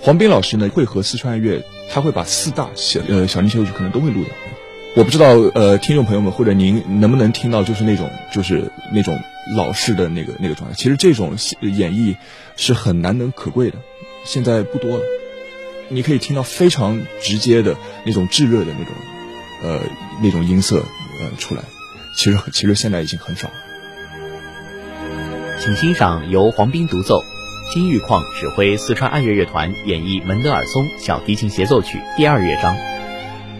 黄斌老师呢会和四川爱乐，他会把4大小提协奏曲可能都会录的。我不知道听众朋友们或者您能不能听到就是那种老式的那个状态。其实这种演绎是很难能可贵的，现在不多了。你可以听到非常直接的那种炙热的那种音色出来。其实现在已经很少了。 请欣赏由黄斌独奏，金玉矿指挥四川爱乐乐团演绎门德尔松小提琴协奏曲第2乐章。